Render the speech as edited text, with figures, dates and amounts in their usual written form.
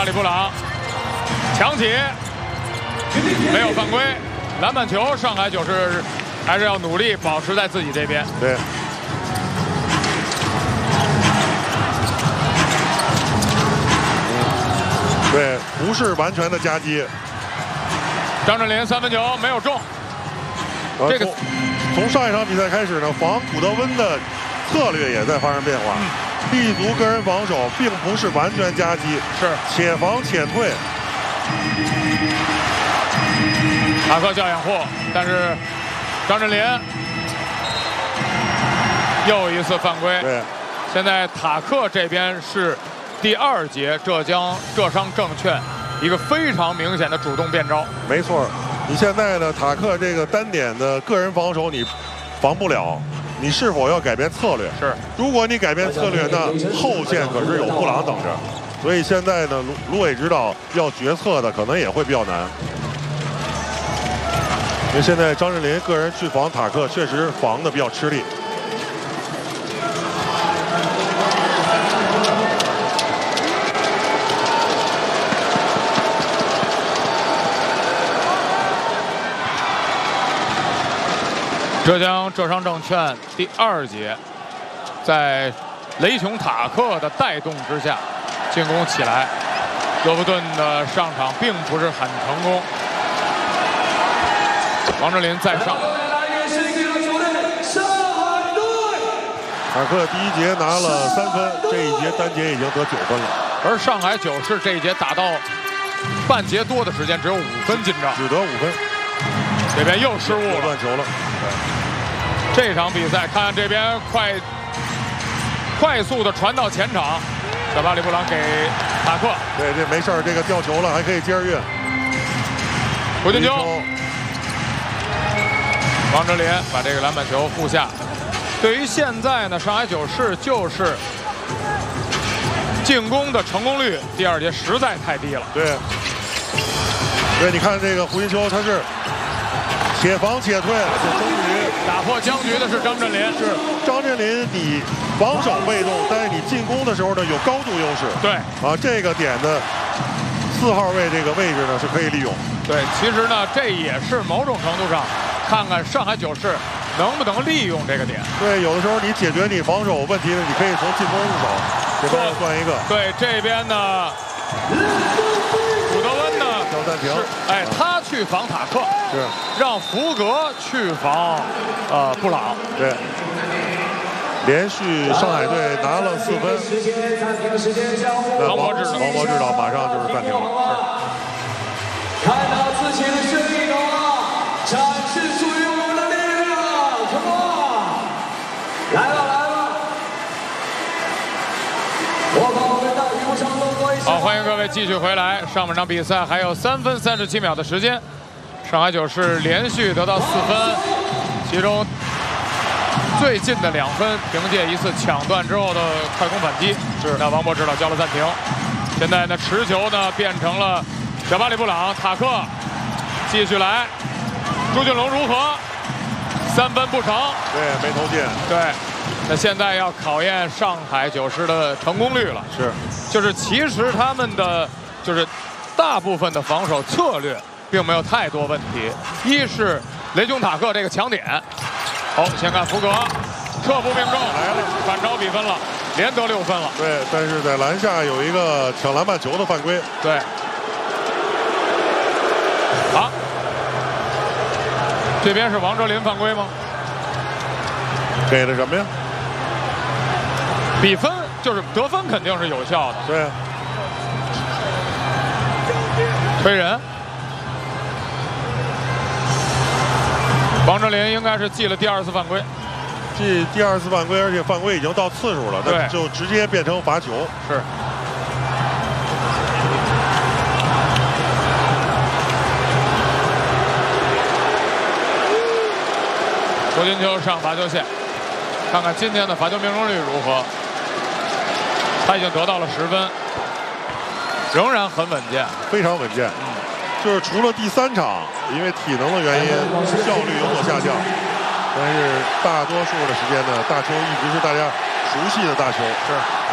里布朗抢起，没有犯规，篮板球，上海90还是要努力保持在自己这边。 对。对，不是完全的夹击。 张镇麟3分球没有中。这个从上一场比赛开始呢，防古德温的策略也在发生变化。立足个人防守，并不是完全夹击， 是且防且退。 塔克叫掩护，但是张镇麟又一次犯规。 对， 现在塔克这边是第2节浙商证券一个非常明显的主动变招。 没错，你现在呢，塔克这个单点的个人防守你防不了，你是否要改变策略？ 是， 如果你改变策略，那后线可是有布朗等着。所以现在呢，卢伟指导要决策的可能也会比较难。因为现在张镇麟个人去防塔克，确实防的比较吃力。 浙商证券第2节，在雷琼塔克的带动之下，进攻起来。罗伯顿的上场并不是很成功。王镇麟再上。 塔克第1节拿了3分，这一节单节已经得9分了。 而上海90这一节打到半节多的时间，只有5分进账， 只得5分。 这边又失误了， 断球了。 这场比赛看这边快速的传到前场，小巴里布朗给塔克。 对，这没事儿，这个掉球了还可以接着运。 回进球，王镇麟把这个篮板球护下。对于现在呢，上海90就是进攻的成功率，第2节实在太低了。 对，你看这个胡金秋，他是且防且退，这终于打破僵局的是张镇麟。 是张镇麟，你防守被动，但是你进攻的时候呢有高度优势。 对啊，这个点的4号位这个位置呢是可以利用。 对，其实呢这也是某种程度上看看上海90能不能利用这个点。 对，有的时候你解决你防守问题呢，你可以从进攻入手，这边算一个。 对，这边呢，古德温呢叫暂停， 他去防塔克， 是让福格去防布朗。 对，连续上海队拿了4分。 王柏指导马上就是暂停了。 看到自己的胜利了啊！展示属于我们的力量 ，Come on！ 来了！我把我们到荧幕上动作一下。 好，欢迎各位继续回来。上半场比赛还有3分37秒的时间，上海90连续得到4分，其中最近的2分凭借一次抢断之后的快攻反击。是，那王柏指导叫了暂停。现在呢，持球呢变成了小巴里布朗，塔克继续来，朱俊龙如何？3分不成， 对，没投进。 对，那现在要考验上海90的成功率了。 是， 就是其实他们的大部分的防守策略并没有太多问题。一是雷琼塔克这个抢点，好，先看福格，撤步命中来了，反超比分了，连得6分了。 对，但是在篮下有一个抢篮板球的犯规。 对。好，这边是王哲林犯规吗？ 给了什么呀？ 比分就是得分肯定是有效的。 对。 推人。王哲林应该是记了第2次犯规。 记第2次犯规，而且犯规已经到次数了，那就直接变成罚球。 是。罗金秋上罚球线，看看今天的罚球命中率如何。他已经得到了10分，仍然很稳健， 非常稳健。就是除了第3场，因为体能的原因，效率有所下降，但是大多数的时间呢，大球一直是大家熟悉的大球。 是。